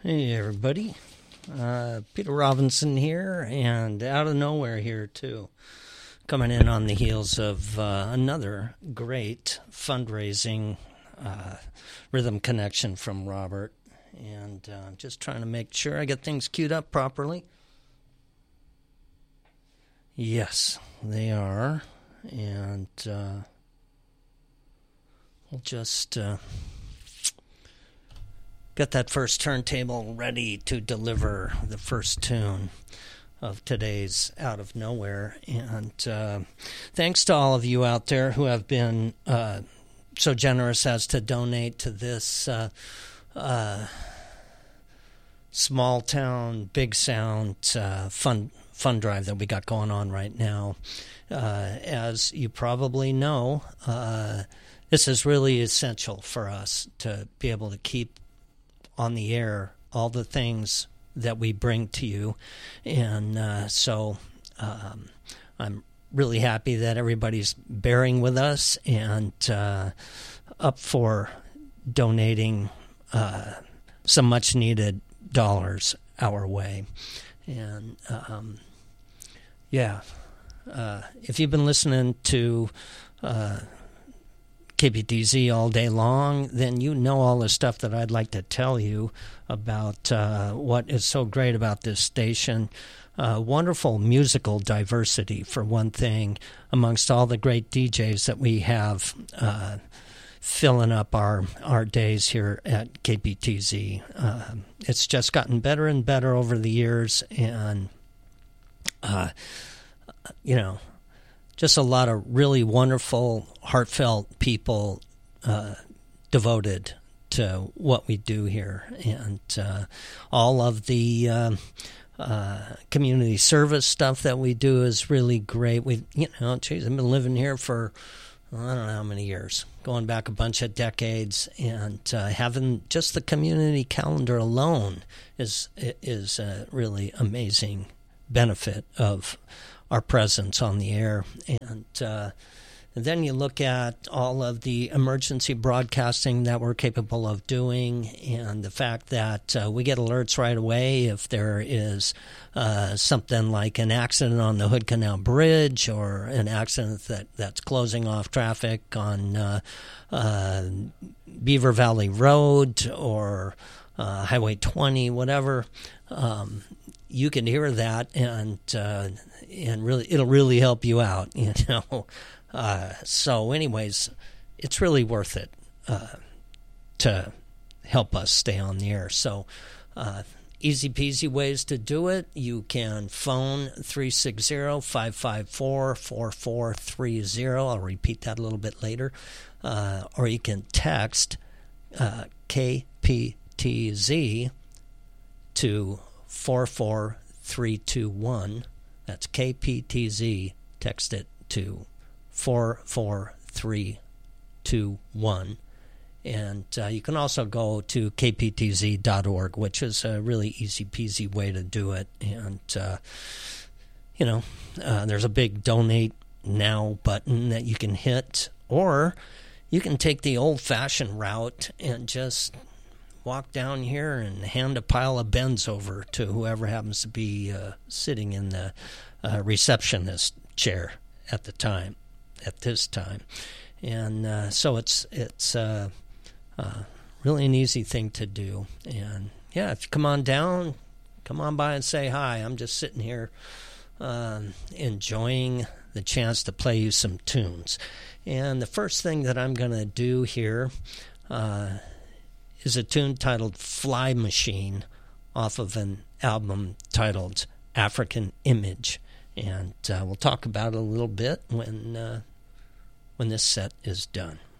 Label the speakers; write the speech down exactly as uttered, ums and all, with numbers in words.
Speaker 1: Hey everybody, uh, Peter Robinson here, and out of nowhere here too, coming in on the heels of uh, another great fundraising uh, rhythm connection from Robert, and uh, just trying to make sure I get things queued up properly. Yes, they are, and uh, we'll just... Uh, Got that first turntable ready to deliver the first tune of today's Out of Nowhere. And uh, thanks to all of you out there who have been uh, so generous as to donate to this uh, uh, small town, big sound uh, fund, fund drive that we got going on right now. Uh, as you probably know, uh, this is really essential for us to be able to keep on the air all the things that we bring to you, and uh, so um, I'm really happy that everybody's bearing with us and uh, up for donating uh, some much needed dollars our way. And um, yeah, uh, if you've been listening to uh, K P T Z all day long, then you know all the stuff that I'd like to tell you about uh, what is so great about this station. Uh, wonderful musical diversity, for one thing, amongst all the great D Js that we have uh, filling up our, our days here at K P T Z. Uh, it's just gotten better and better over the years, and, uh, you know, just a lot of really wonderful, heartfelt people uh, devoted to what we do here. And uh, all of the uh, uh, community service stuff that we do is really great. We, you know, geez, I've been living here for, I don't know how many years, going back a bunch of decades, and uh, having just the community calendar alone is, is a really amazing benefit of our presence on the air. And, uh, and then you look at all of the emergency broadcasting that we're capable of doing, and the fact that uh, we get alerts right away if there is uh, something like an accident on the Hood Canal Bridge, or an accident that, that's closing off traffic on uh, uh, Beaver Valley Road, or uh, Highway twenty, whatever. Um, you can hear that, and uh, and really, it'll really help you out, you know. Uh, so, anyways, it's really worth it uh, to help us stay on the air. So, uh, easy peasy ways to do it. You can phone three six zero, five five four, four four three zero. I'll repeat that a little bit later. Uh, or you can text uh, K P T Z to four four three two one. That's K P T Z. Text it to four four three two one. And uh, you can also go to k p t z dot org, which is a really easy peasy way to do it. And, uh, you know, uh, there's a big donate now button that you can hit, or you can take the old-fashioned route and just walk down here and hand a pile of bens over to whoever happens to be uh, sitting in the uh, receptionist chair at the time, at this time. And uh, so it's it's uh, uh, really an easy thing to do. And, yeah, if you come on down, come on by and say hi. I'm just sitting here um, enjoying the chance to play you some tunes. And the first thing that I'm going to do here uh, is a tune titled Fly Machine, off of an album titled African Image. And uh, we'll talk about it a little bit when uh, when this set is done.